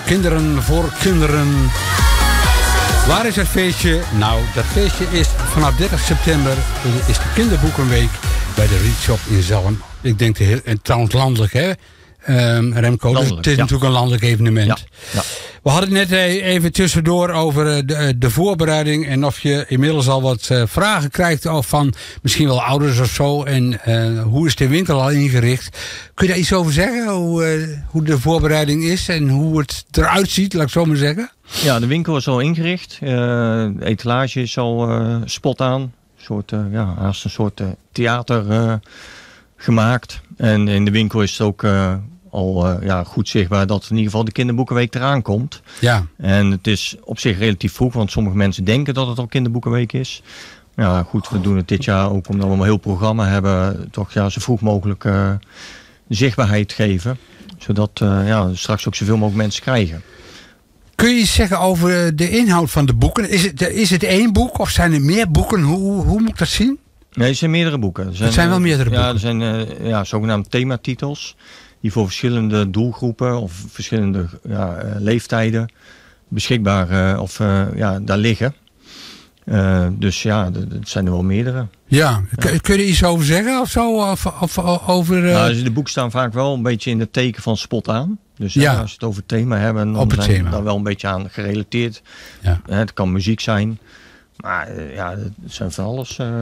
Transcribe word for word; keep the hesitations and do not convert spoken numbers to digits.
Kinderen voor kinderen. Waar is het feestje? Nou, dat feestje is vanaf dertig september. Is de kinderboekenweek bij de Read Shop in Zalm. Ik denk de heel, en trouwens landelijk, hè? Um, Remco, landelijk, dus het is ja. natuurlijk een landelijk evenement. Ja, ja. We hadden het net even tussendoor over de, de voorbereiding en of je inmiddels al wat uh, vragen krijgt of van misschien wel ouders of zo. En uh, hoe is de winkel al ingericht? Kun je daar iets over zeggen? Hoe, uh, hoe de voorbereiding is en hoe het eruit ziet, laat ik zo maar zeggen? Ja, de winkel is al ingericht. Uh, de etalage is al uh, spot aan. Een soort, uh, ja, haast een soort uh, theater uh, gemaakt. En in de winkel is het ook uh, al uh, ja, goed zichtbaar dat in ieder geval de kinderboekenweek eraan komt. Ja. En het is op zich relatief vroeg, want sommige mensen denken dat het al kinderboekenweek is. Ja, goed, we doen het dit jaar ook omdat we een heel programma hebben. Toch ja, zo vroeg mogelijk uh, zichtbaarheid geven. Zodat uh, ja, straks ook zoveel mogelijk mensen krijgen. Kun je iets zeggen over de inhoud van de boeken? Is het, is het één boek of zijn er meer boeken? Hoe, hoe moet ik dat zien? Nee, er zijn meerdere boeken. Er zijn, het zijn wel meerdere boeken? Ja, er zijn uh, ja, zogenaamde thematitels. Die voor verschillende doelgroepen of verschillende ja, uh, leeftijden beschikbaar uh, of uh, ja, daar liggen. Uh, dus ja, het zijn er wel meerdere. Ja, ja. Kun je er iets over zeggen of zo? Of, of, of over, uh... nou, de boeken staan vaak wel een beetje in het teken van spot aan. Dus ja. als we het over het thema hebben, dan zijn we daar wel een beetje aan gerelateerd. Ja. Het kan muziek zijn. Maar ja, het zijn van alles. Uh,